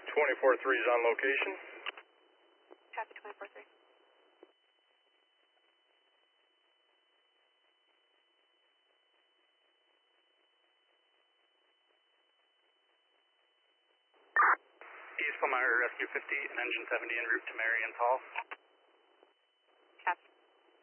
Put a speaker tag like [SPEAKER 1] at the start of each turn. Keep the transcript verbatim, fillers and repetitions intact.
[SPEAKER 1] twenty-four three is on location.
[SPEAKER 2] Copy twenty-four three.
[SPEAKER 3] East Palmyra Rescue fifty and Engine seventy en route to Marion Hall.